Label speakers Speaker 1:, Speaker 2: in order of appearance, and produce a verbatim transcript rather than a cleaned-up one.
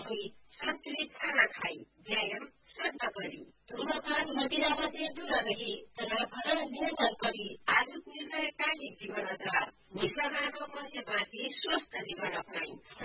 Speaker 1: हुई, सन्तुलित खाना खाई, व्यायाम श्रद्धा गरी, धूमपान मदिरामा चाहिँ दूर रही, तनाव नियन्त्रण गरी आजुक निर्णय कायम जीवन आधार, निशाना रोगमा से बाँची स्वस्थ जीवन अपनाई।